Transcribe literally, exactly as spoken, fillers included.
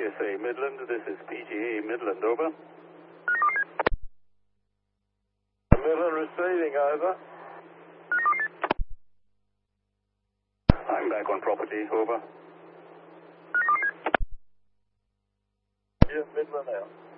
S A Midland, this is P G E Midland, over. Midland receiving, over. I'm back on property, over. Yeah, Midland out.